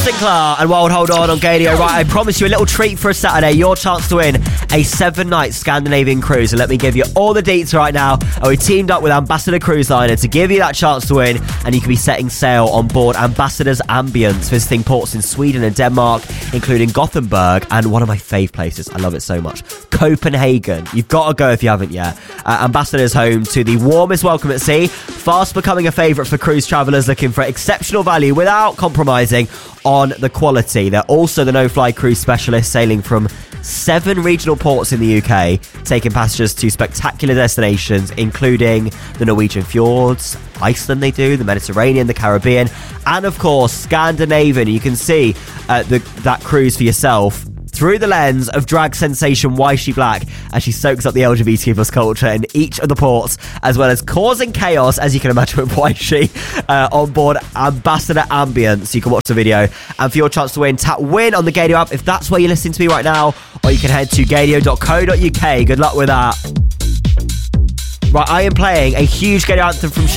Sinclair and Wild Hold On Gadio. Right, I promise you a little treat for a Saturday. Your chance to win a 7-night Scandinavian cruise. And let me give you all the deets right now. We teamed up with Ambassador Cruise Liner to give you that chance to win. And you can be setting sail on board Ambassador's Ambience, visiting ports in Sweden and Denmark, including Gothenburg and one of my fave places. I love it so much, Copenhagen. You've got to go if you haven't yet. Ambassador's home to the warmest welcome at sea, fast becoming a favourite for cruise travellers looking for exceptional value without compromising on the quality. They're also the no-fly cruise specialist, sailing from 7 regional ports in the UK, taking passengers to spectacular destinations, including the Norwegian fjords, Iceland they do, the Mediterranean, the Caribbean, and of course, Scandinavian. You can see that cruise for yourself through the lens of drag sensation Wishy Black as she soaks up the LGBT plus culture in each of the ports, as well as causing chaos, as you can imagine with Wishy, on board Ambassador Ambience. You can watch the video, and for your chance to win, tap win on the Gadio app if that's where you're listening to me right now, or you can head to gadio.co.uk. Good luck with that. Right, I am playing a huge Gadio anthem from